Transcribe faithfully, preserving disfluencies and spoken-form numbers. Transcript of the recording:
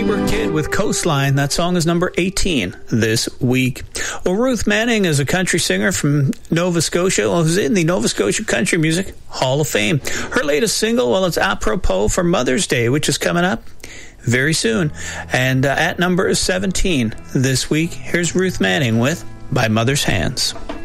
Sober Kid with Coastline. That song is number eighteen this week. Well, Ruth Manning is a country singer from Nova Scotia who's in the Nova Scotia Country Music Hall of Fame. Her latest single, well, it's apropos for Mother's Day, which is coming up very soon. And uh, at number seventeen this week, here's Ruth Manning with By Mother's Hands.